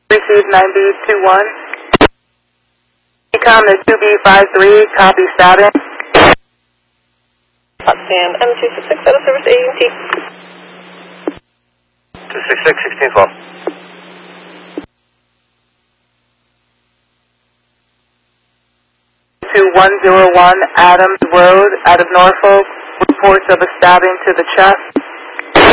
Receive 9B21. Ecom to 2B53, copy status. Potsdam M266 out of service AT. 266, 1612. To 101 Adams Road out of Norfolk, reports of a stabbing to the chest.